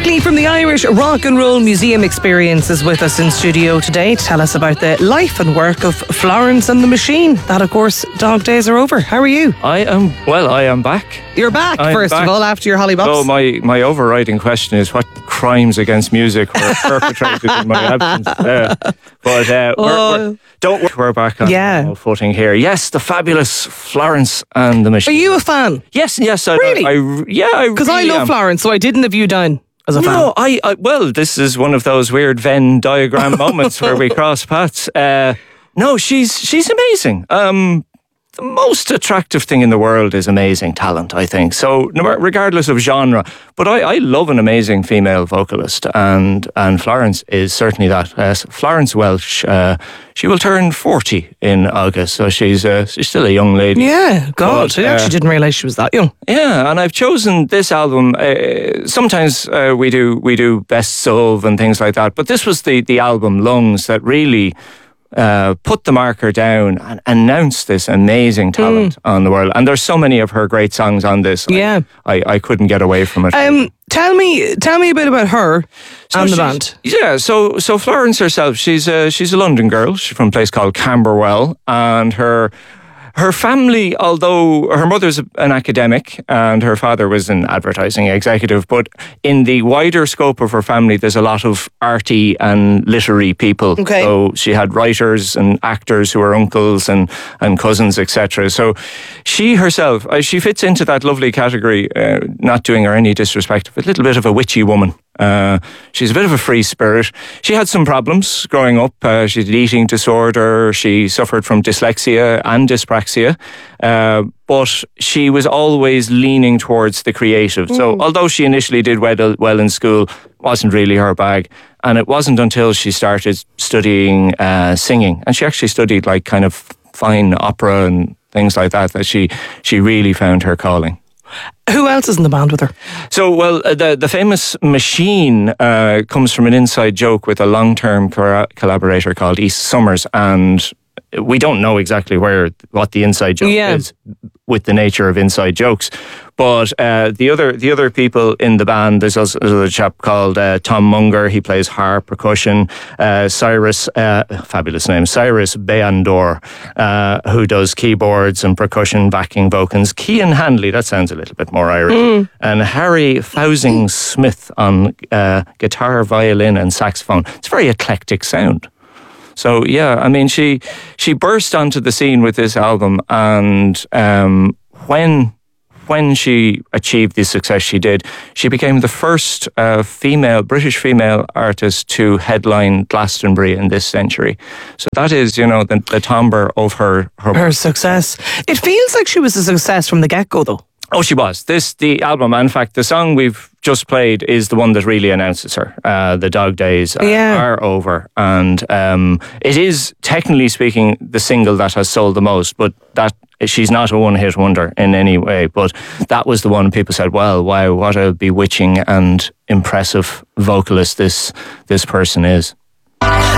Whitney from the Irish Rock and Roll Museum Experience is with us in studio today to tell us about the life and work of Florence and the Machine. That, of course, dog days are over. How are you? I am back. You're back, first of all, after your hollybops. So my overriding question is, what crimes against music were perpetrated in my absence? We're back on normal footing here. Yes, the fabulous Florence and the Machine. Are you a fan? Yes. Really? Because I love Florence, so I didn't have you down as a fan. No, well, this is one of those weird Venn diagram moments where we cross paths. No, she's amazing. The most attractive thing in the world is amazing talent, I think. So, regardless of genre, but I love an amazing female vocalist, and Florence is certainly that. Florence Welch, she will turn 40 in August, so she's still a young lady. Yeah, God, I actually didn't realise she was that young. Yeah, and I've chosen this album. Sometimes we do best of and things like that, but this was the album Lungs that really put the marker down and announced this amazing talent on the world. And there's so many of her great songs on this. Yeah, I couldn't get away from it. Tell me a bit about her and the band. Yeah, so Florence herself, she's a London girl. She's from a place called Camberwell, and her family, although her mother's an academic and her father was an advertising executive, but in the wider scope of her family, there's a lot of arty and literary people. Okay. So she had writers and actors who are uncles and cousins, etc. So she herself, she fits into that lovely category, not doing her any disrespect, but a little bit of a witchy woman. She's a bit of a free spirit. She had some problems growing up. She had an eating disorder. She suffered from dyslexia and dyspraxia. But she was always leaning towards the creative. So although she initially did well in school, wasn't really her bag. And it wasn't until she started studying singing, and she actually studied like kind of fine opera and things like that she really found her calling. Who else is in the band with her? So, well, the famous Machine comes from an inside joke with a long-term collaborator called East Summers, and we don't know exactly what the inside joke is with the nature of inside jokes. But the other people in the band, there's also a chap called Tom Munger. He plays harp, percussion. Cyrus, fabulous name, Cyrus Bayandor, who does keyboards and percussion, backing vocals. Cian Handley, that sounds a little bit more Irish. And Harry Fousing Smith on guitar, violin and saxophone. It's a very eclectic sound. So, yeah, I mean, she burst onto the scene with this album, and when she achieved the success she did, she became the first British female artist to headline Glastonbury in this century. So that is, the timbre of her success. It feels like she was a success from the get-go, though. Oh, she was. The album, in fact, the song we've just played is the one that really announces her. The dog days are over. And it is, technically speaking, the single that has sold the most, but that she's not a one-hit wonder in any way. But that was the one people said, well, wow, what a bewitching and impressive vocalist this person is.